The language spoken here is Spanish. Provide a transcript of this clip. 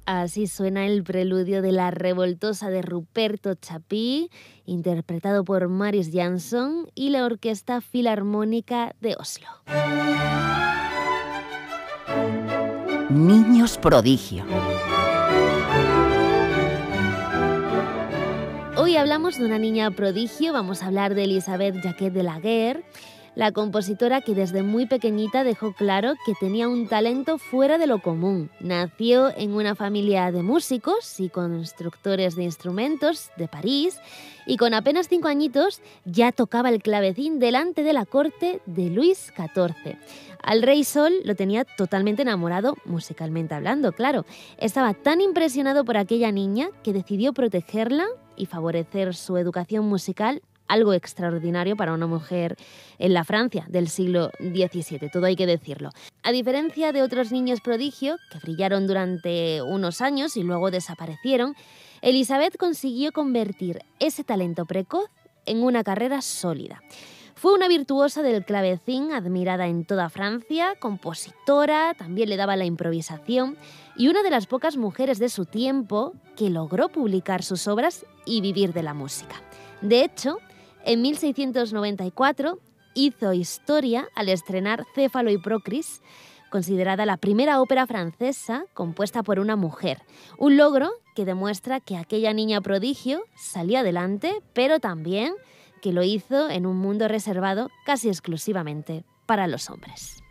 Así suena el preludio de La revoltosa de Ruperto Chapí, interpretado por Marius Jansson y la Orquesta Filarmónica de Oslo. Niños prodigio. Hoy hablamos de una niña prodigio, vamos a hablar de Elisabeth Jacquet de Laguerre, la compositora que desde muy pequeñita dejó claro que tenía un talento fuera de lo común. Nació en una familia de músicos y constructores de instrumentos de París y con apenas 5 añitos ya tocaba el clavecín delante de la corte de Luis XIV. Al rey Sol lo tenía totalmente enamorado, musicalmente hablando, claro. Estaba tan impresionado por aquella niña que decidió protegerla y favorecer su educación musical, algo extraordinario para una mujer en la Francia del siglo XVII, todo hay que decirlo. A diferencia de otros niños prodigio, que brillaron durante unos años y luego desaparecieron, Elisabeth consiguió convertir ese talento precoz en una carrera sólida. Fue una virtuosa del clavecín, admirada en toda Francia, compositora, también le daba la improvisación y una de las pocas mujeres de su tiempo que logró publicar sus obras y vivir de la música. De hecho, en 1694 hizo historia al estrenar Céfalo y Procris, considerada la primera ópera francesa compuesta por una mujer. Un logro que demuestra que aquella niña prodigio salió adelante, pero también que lo hizo en un mundo reservado casi exclusivamente para los hombres.